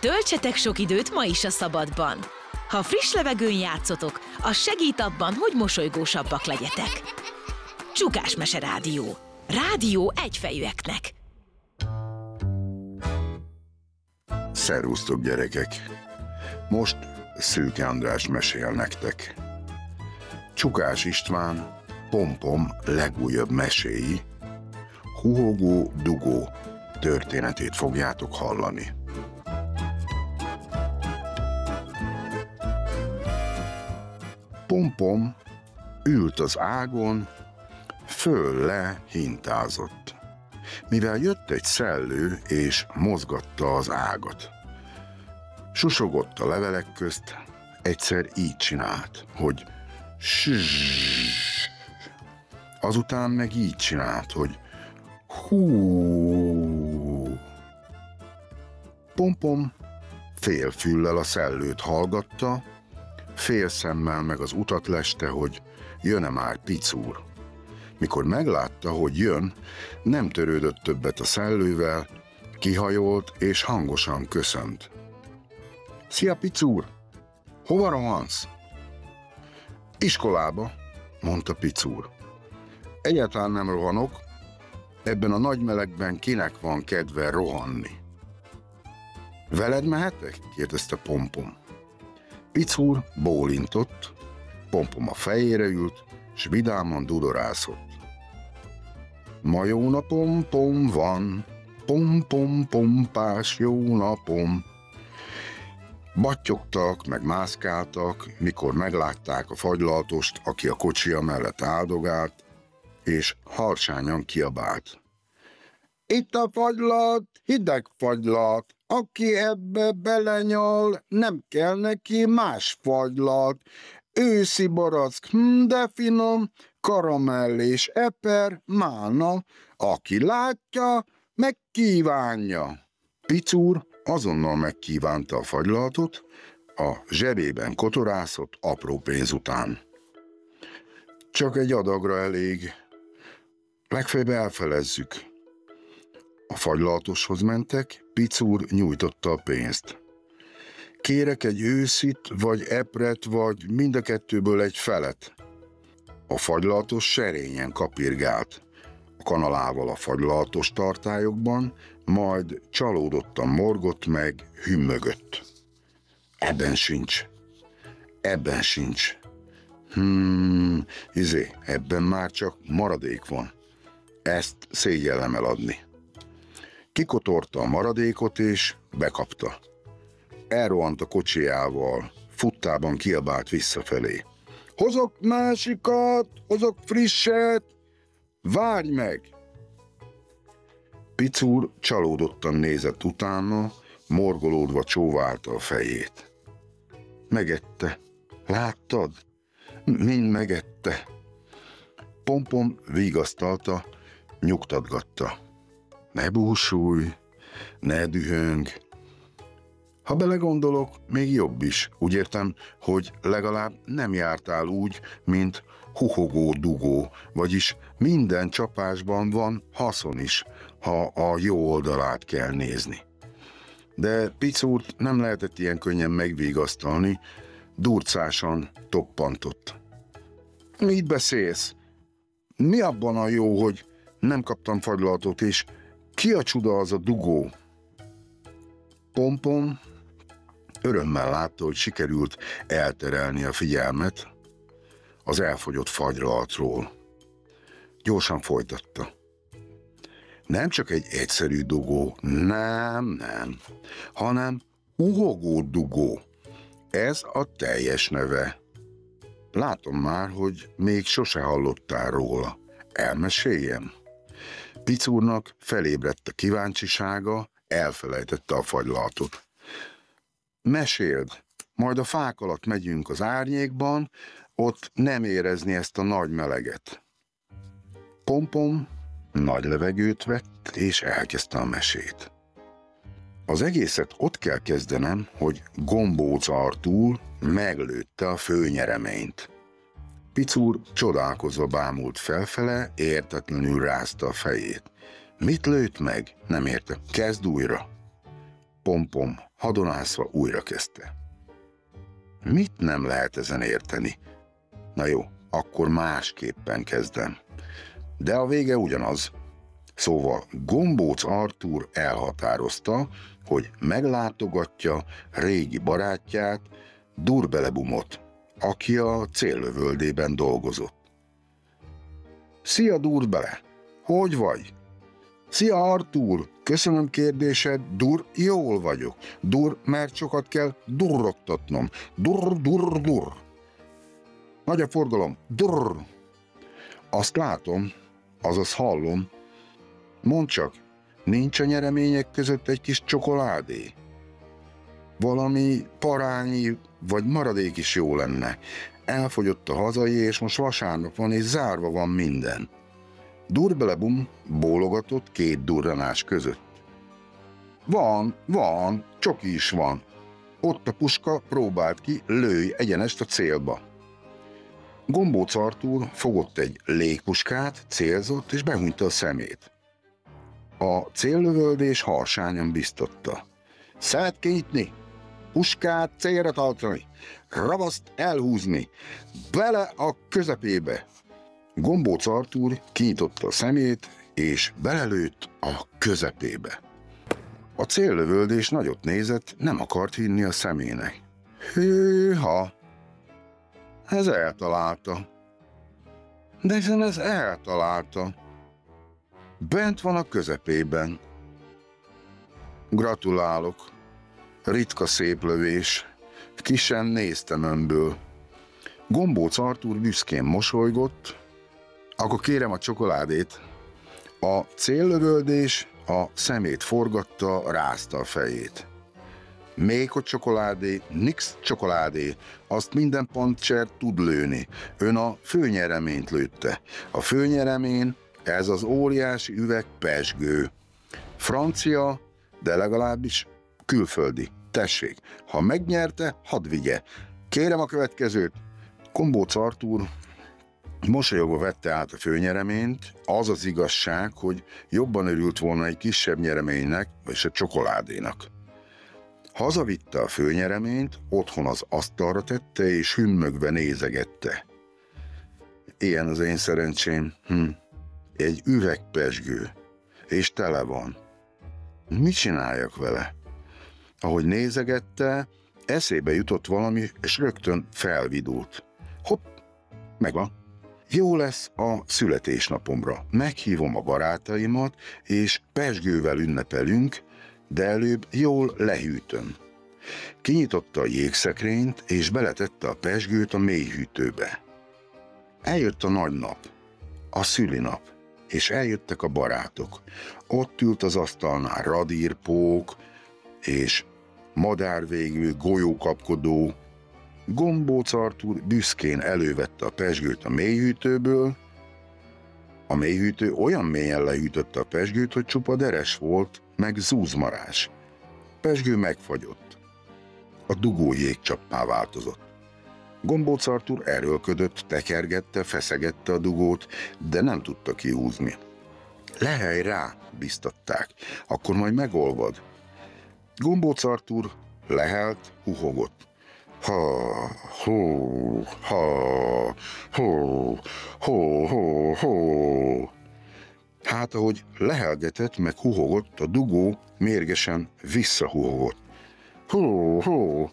Töltsetek sok időt ma is a szabadban. Ha friss levegőn játszotok, az segít abban, hogy mosolygósabbak legyetek. Csukás Mese Rádió. Rádió egyfejűeknek. Szervusztok, gyerekek! Most Szőke András mesél nektek. Csukás István Pom-Pom legújabb meséi, Huhogó Dugó történetét fogjátok hallani. Pom-Pom ült az ágon, föl-le hintázott, mivel jött egy szellő és mozgatta az ágat. Susogott a levelek közt, egyszer így csinált, hogy zzz, azután meg így csinált, hogy hú. Pom-Pom fél füllel a szellőt hallgatta, fél szemmel meg az utat leste, hogy jön-e már Picúr. Mikor meglátta, hogy jön, nem törődött többet a szellővel, kihajolt és hangosan köszönt. Szia, Picúr! Hova rohansz? Iskolába, mondta Picúr. Egyáltalán nem rohanok, ebben a nagy melegben kinek van kedve rohanni? Veled mehetek? Kérdezte Pom-Pom. Picúr bólintott, Pom-Pom a fejére ült, s vidáman dudorászott. Ma jó napom, pom van, pom-pom, pompás jó napom. Battyogtak, meg mászkáltak, mikor meglátták a fagylaltost, aki a kocsija mellett áldogált, és harsányan kiabált. Itt a fagylalt, hideg fagylalt, aki ebbe belenyal, nem kell neki más fagylalt. Őszi barack, de finom, karamell és eper, mána, aki látja, megkívánja. Picúr azonnal megkívánta a fagylaltot, a zsebében kotorászott apró pénz után. Csak egy adagra elég, legfeljebb elfelezzük. A fagylaltoshoz mentek, Picúr nyújtotta a pénzt. Kérek egy őszit, vagy epret, vagy mind a kettőből egy felet. A fagylaltos serényen kapirgált, a kanalával a fagylaltos tartályokban, majd csalódottan morgott meg, hümmögött. Ebben sincs. Ebben már csak maradék van. Ezt szégyellem eladni. Kikotorta a maradékot és bekapta. Elrohant a kocsijával, futtában kiabált visszafelé. Hozok másikat, hozok frisset, várj meg! Picúr csalódottan nézett utána, morgolódva csóválta a fejét. Megette, láttad? Mind megette. Pom-Pom vigasztalta, nyugtatgatta. Ne búsulj, ne dühöng. Ha belegondolok, még jobb is. Úgy értem, hogy legalább nem jártál úgy, mint Huhogó Dugó, vagyis minden csapásban van haszon is, ha a jó oldalát kell nézni. De Picúrt nem lehetett ilyen könnyen megvigasztalni, durcásan toppantott. Mit beszélsz? Mi abban a jó, hogy nem kaptam fagylaltot, és ki a csuda az a dugó? Pom-Pom örömmel látta, hogy sikerült elterelni a figyelmet az elfogyott fagylaltról. Gyorsan folytatta. Nem csak egy egyszerű dugó, nem, hanem Huhogó Dugó. Ez a teljes neve. Látom már, hogy még sose hallottál róla. Elmeséljem? Picúrnak felébredt a kíváncsisága, elfelejtette a fagylaltot. Meséld, majd a fák alatt megyünk az árnyékban, ott nem érezni ezt a nagy meleget. Pom-Pom nagy levegőt vett, és elkezdte a mesét. Az egészet ott kell kezdenem, hogy Gombóc Artúr meglőtte a főnyereményt. Picúr csodálkozva bámult felfele, értetlenül rázta a fejét. Mit lőtt meg? Nem érte. Kezd újra. Pompom hadonászva újra kezdte. Mit nem lehet ezen érteni? Na jó, akkor másképpen kezdem. De a vége ugyanaz. Szóval Gombóc Artúr elhatározta, hogy meglátogatja régi barátját, Durbelebumot, aki a céllövöldében dolgozott. Szia, Durbele! Hogy vagy? Szia, Artúr! Köszönöm kérdésed, Dur, jól vagyok. Dur, mert sokat kell durrogtatnom. Dur. Nagy a forgalom. Dur. Azt látom, azaz hallom. Mondd csak, nincs a nyeremények között egy kis csokoládé? Valami parányi vagy maradék is jó lenne. Elfogyott a hazai, és most vasárnap van, és zárva van minden. Durbelebum bólogatott 2 durranás között. Van, csoki is van. Ott a puska, próbált ki, lőj egyenest a célba. Gombóc Artúr fogott egy légpuskát, célzott, és behunyta a szemét. A céllövöldés harsányan biztatta. Szeret kinyitni, puskát célra tartani, ravaszt elhúzni, bele a közepébe. Gombóc Artúr kinyitotta a szemét, és belelőtt a közepébe. A céllövöldés nagyot nézett, nem akart hinni a szemének. Hűha! Ez eltalálta. De hiszen ez eltalálta. Bent van a közepében. Gratulálok. Ritka szép lövés. Ki sem néztem önből. Gombóc Artúr büszkén mosolygott. Akkor kérem a csokoládét. A céllövöldés a szemét forgatta, rázta a fejét. Még a csokoládé, nix csokoládé, azt minden pancser tud lőni. Ön a főnyereményt lőtte. A főnyeremény, ez az óriási üveg pezsgő. Francia, de legalábbis külföldi. Tessék, ha megnyerte, hadd vigye. Kérem a következőt. Gombóc Artúr mosolyogva vette át a főnyereményt. Az az igazság, hogy jobban örült volna egy kisebb nyereménynek, és egy csokoládénak. Hazavitte a főnyereményt, otthon az asztalra tette, és hümmögve nézegette. Ilyen az én szerencsém. Egy üvegpezsgő, és tele van. Mit csináljak vele? Ahogy nézegette, eszébe jutott valami, és rögtön felvidult. Hopp, megvan. Jó lesz a születésnapomra. Meghívom a barátaimat, és pezsgővel ünnepelünk, de előbb jól lehűtöm. Kinyitotta a jégszekrényt, és beletette a pezsgőt a mélyhűtőbe. Eljött a nagy nap, a szülinap, és eljöttek a barátok. Ott ült az asztalnál radírpók, és madárvégű, golyókapkodó. Gombóc Artúr büszkén elővette a pezsgőt a mélyhűtőből. A mélyhűtő olyan mélyen lehűtötte a pezsgőt, hogy csupa deres volt, meg zúzmarás. Pezsgő megfagyott. A dugó jégcsappá változott. Gombóc Artúr erőlködött, tekergette, feszegette a dugót, de nem tudta kihúzni. Lehelj rá, biztatták, akkor majd megolvad. Gombóc Artúr lehelt, huhogott. Ho. Hát, ahogy lehelgetett, meg huhogott, a dugó mérgesen visszahuhogott. Ho.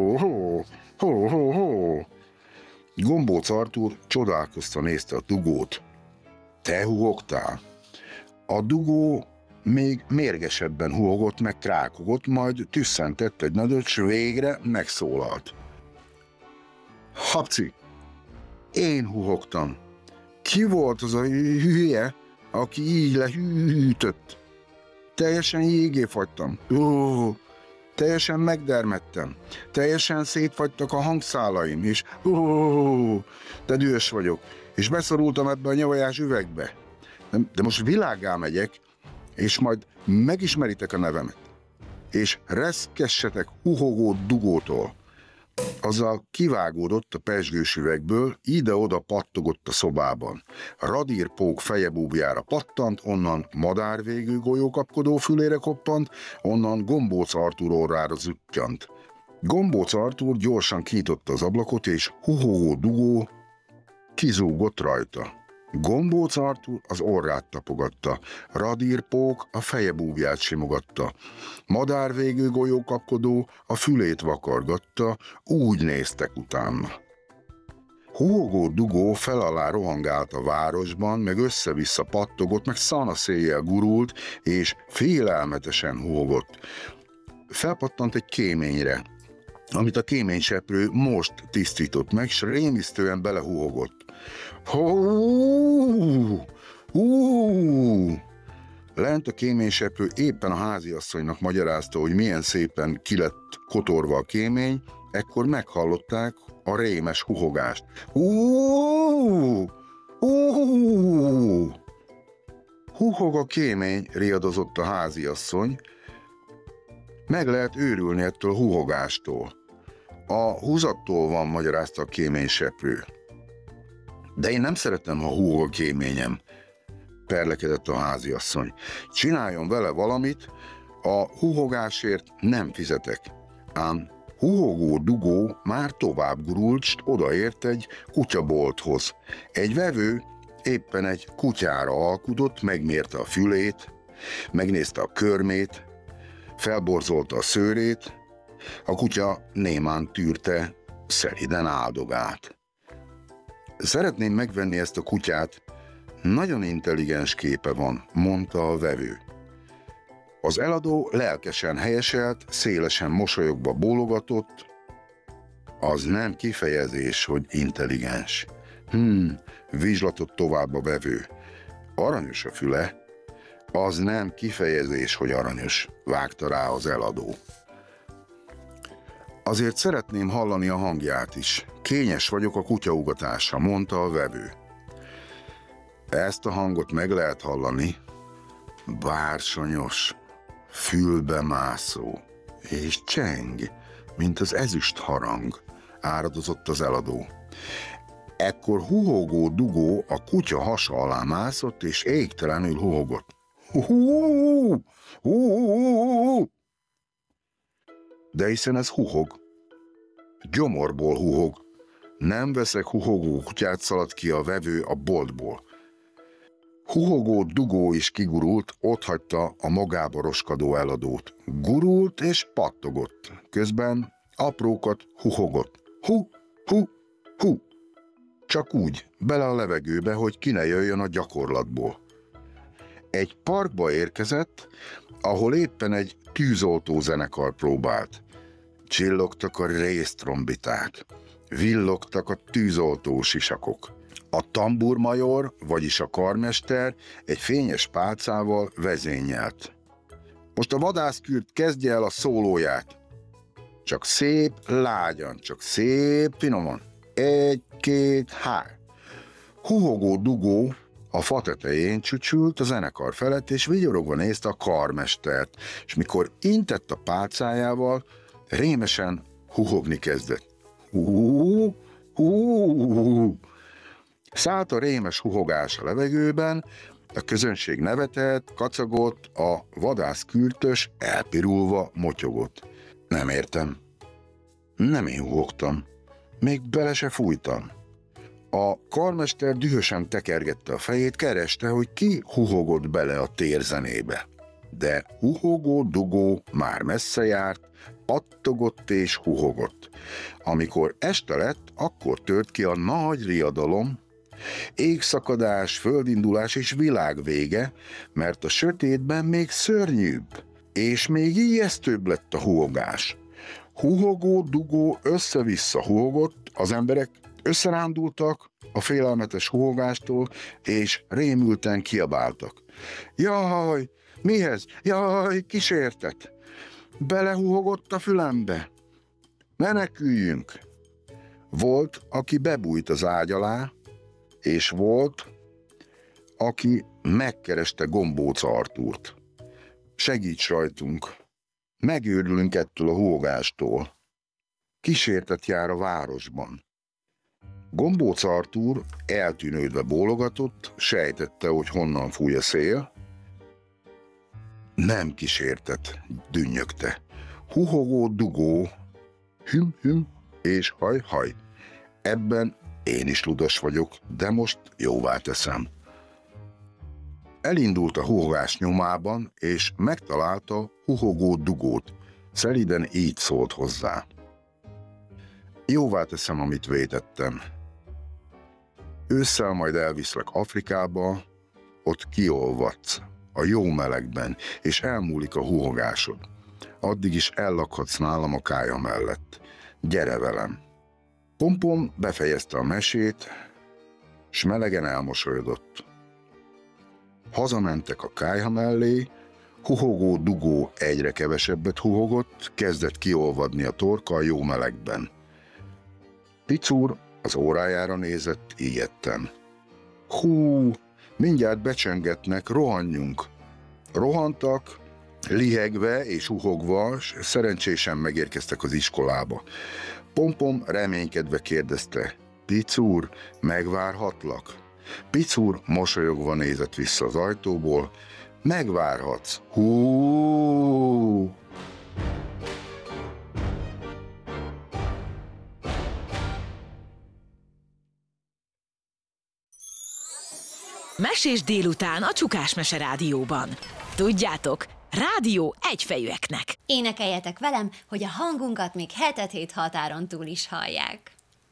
Gombóc Artúr csodálkozva nézte a dugót. Te huhogtál? A dugó még mérgesebben huhogott, meg krákogott, majd tüsszentett egy nagyot, s végre megszólalt. Hapci, én huhogtam. Ki volt az a hülye, aki így lehűtött? Teljesen jégé fagytam. Teljesen megdermedtem. Teljesen szétfagytak a hangszálaim, és de dühös vagyok, és beszorultam ebbe a nyavajás üvegbe. De most világgá megyek, és majd megismeritek a nevemet. És reszkessetek huhogó dugótól. Azzal kivágódott a pezsgős üvegből, ide-oda pattogott a szobában. Radírpók fejebúbjára pattant, onnan madárvégű golyókapkodó fülére koppant, onnan Gombóc Artúr orrára zuttyant. Gombóc Artúr gyorsan kinyitotta az ablakot, és huhogó-dugó kizúgott rajta. Gombóc Artúr az orrát tapogatta, Radírpók a fejebúbját simogatta, madárvégű golyókapkodó a fülét vakargatta, úgy néztek utána. Huhogó-dugó fel-alá rohangált a városban, meg össze-vissza pattogott, meg szanaszéjjel gurult, és félelmetesen huhogott. Felpattant egy kéményre, amit a kéményseprő most tisztított meg, s rémisztően belehuhogott. Hú! Lent a kéményseprő éppen a háziasszonynak magyarázta, hogy milyen szépen ki lett kotorva a kémény, ekkor meghallották a rémes huhogást. Huhog a kémény, riadozott a háziasszony. Meg lehet őrülni ettől a huhogástól. A húzattól van, magyarázta a kéményseprő. De én nem szeretem, ha húhog a kéményem, perlekedett a háziasszony. Csináljon vele valamit, a huhogásért nem fizetek. Ám Huhogó-dugó már tovább gurult, s odaért egy kutyabolthoz. Egy vevő éppen egy kutyára alkudott, megmérte a fülét, megnézte a körmét, felborzolta a szőrét, a kutya némán tűrte, szeliden áldogált. Szeretném megvenni ezt a kutyát, nagyon intelligens képe van, mondta a vevő. Az eladó lelkesen helyeselt, szélesen mosolyogva bólogatott. Az nem kifejezés, hogy intelligens. Vizslatott tovább a vevő. Aranyos a füle. Az nem kifejezés, hogy aranyos, vágta rá az eladó. Azért szeretném hallani a hangját is. Kényes vagyok a kutyaugatásra, mondta a vevő. Ezt a hangot meg lehet hallani. Bársonyos, fülbemászó, és cseng, mint az ezüst harang, áradozott az eladó. Ekkor Huhogó-dugó a kutya hasa alá mászott, és égtelenül huhogott. De hiszen ez huhog. Gyomorból huhog. Nem veszek huhogó kutyát, szaladt ki a vevő a boltból. Huhogó-dugó is kigurult, otthagyta a magába roskadó eladót. Gurult és pattogott, közben aprókat huhogott. Hu. Csak úgy, bele a levegőbe, hogy ki ne jöjjön a gyakorlatból. Egy parkba érkezett, ahol éppen egy tűzoltó zenekar próbált. Csillogtak a résztrombiták, villogtak a tűzoltó sisakok. A tamburmajor, vagyis a karmester egy fényes pálcával vezényelt. Most a vadászkürt kezdje el a szólóját. Csak szép lágyan, csak szép finoman. 1, 2, 3. Huhogó-dugó a fa tetején csücsült a zenekar felett, és vigyorogva nézte a karmestert, és mikor intett a pálcájával, rémesen huhogni kezdett. Szállt a rémes huhogás a levegőben, a közönség nevetett, kacagott, a vadászkürtös elpirulva motyogott. Nem értem. Nem én huhogtam. Még bele se fújtam. A karmester dühösen tekergette a fejét, kereste, hogy ki huhogott bele a térzenébe. De Huhogó-dugó már messze járt, pattogott és huhogott. Amikor este lett, akkor tört ki a nagy riadalom, égszakadás, földindulás és világvége, mert a sötétben még szörnyűbb, és még ijesztőbb lett a huhogás. Huhogó-dugó össze-vissza huhogott, az emberek összerándultak a félelmetes huhogástól, és rémülten kiabáltak. Jaj, mihez? Jaj, kísértet! Belehuhogott a fülembe! Meneküljünk! Volt, aki bebújt az ágy alá, és volt, aki megkereste Gombóc Artúrt. Segíts rajtunk! Megőrülünk ettől a huhogástól! kísértet jár a városban. Gombóc Artúr eltűnődve bólogatott, sejtette, hogy honnan fúj a szél. Nem kísértet, dünnyögte. Huhogó, dugó, hüm-hüm és haj-haj. Ebben én is ludas vagyok, de most jóvá teszem. Elindult a huhogás nyomában, és megtalálta huhogó dugót. Szelíden így szólt hozzá. Jóvá teszem, amit vétettem. Ősszel majd elviszlek Afrikába, ott kiolvadsz a jó melegben, és elmúlik a huhogásod. Addig is ellakhatsz nálam a kája mellett. Gyere velem! Pompom befejezte a mesét, s melegen elmosolyodott. Hazamentek a kályha mellé, huhogó dugó egyre kevesebbet huhogott, kezdett kiolvadni a torka a jó melegben. Picúr az órájára nézett ijedten. Hú, mindjárt becsengetnek, rohanjunk! Rohantak, lihegve és huhogva, szerencsésen megérkeztek az iskolába. Pompom reménykedve kérdezte, Picúr, megvárhatlak? Picúr mosolyogva nézett vissza az ajtóból, megvárhatsz, hú! Mesés délután a Csukás Mese Rádióban. Tudjátok, rádió egyfejűeknek. Énekeljetek velem, hogy a hangunkat még 7 határon túl is hallják.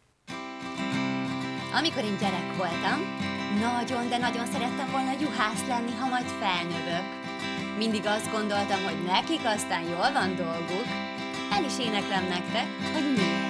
Amikor én gyerek voltam, nagyon, de nagyon szerettem volna juhász lenni, ha majd felnövök. Mindig azt gondoltam, hogy nekik aztán jól van dolguk. El is éneklem nektek, hogy miért.